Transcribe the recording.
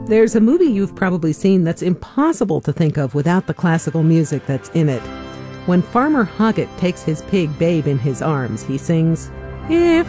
There's a movie you've probably seen that's impossible to think of without the classical music that's in it. When Farmer Hoggett takes his pig Babe in his arms, he sings, "If